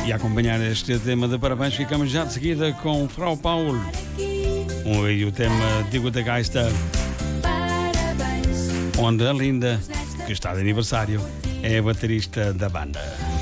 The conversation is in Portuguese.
E a acompanhar este tema de parabéns, ficamos já de seguida com Frau Paul. E o tema Digo da Geista, onde a Linda, que está de aniversário, é a baterista da banda.